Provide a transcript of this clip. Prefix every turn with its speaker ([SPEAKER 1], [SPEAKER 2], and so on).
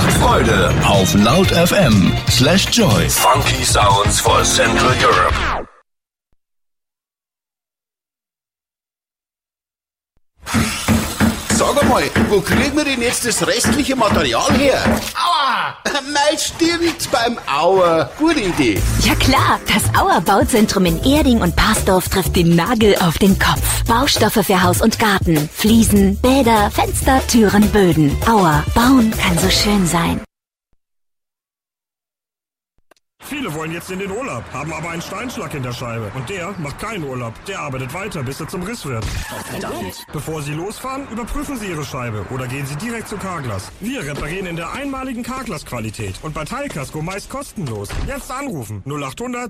[SPEAKER 1] Macht Freude auf Laut FM/Joy. Funky Sounds for Central Europe.
[SPEAKER 2] Sag einmal, wo kriegen wir denn jetzt das restliche Material her? Aua! Nein, stimmt, beim Auer. Gute Idee.
[SPEAKER 3] Ja klar, das Auer Bauzentrum in Erding und Parsdorf trifft den Nagel auf den Kopf. Baustoffe für Haus und Garten, Fliesen, Bäder, Fenster, Türen, Böden. Auer, bauen kann so schön sein.
[SPEAKER 4] Viele wollen jetzt in den Urlaub, haben aber einen Steinschlag in der Scheibe. Und der macht keinen Urlaub. Der arbeitet weiter, bis er zum Riss wird. Verdammt. Bevor Sie losfahren, überprüfen Sie Ihre Scheibe oder gehen Sie direkt zu Carglass. Wir reparieren in der einmaligen Carglass-Qualität und bei Teilkasko meist kostenlos. Jetzt anrufen 0800